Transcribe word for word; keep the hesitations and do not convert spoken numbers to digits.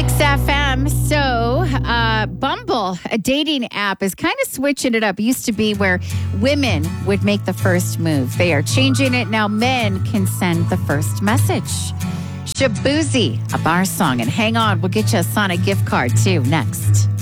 Mix F M. So, uh, Bumble, a dating app, is kind of switching it up. It used to be where women would make the first move. They are changing it now. Men can send the first message. Shabuzi, a bar song. And hang on, we'll get you a Sonic gift card too next.